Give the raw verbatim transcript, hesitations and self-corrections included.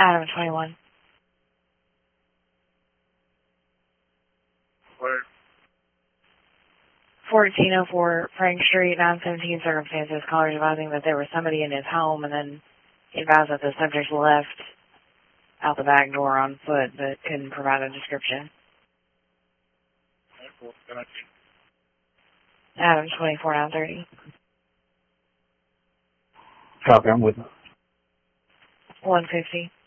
Adam twenty-one. Where? fourteen oh four Frank Street, nine seventeen circumstances. Callers advising that there was somebody in his home, and then he advised that the subject left out the back door on foot, but couldn't provide a description. Adam twenty-four nine thirty. Copy, I'm with you. one fifty.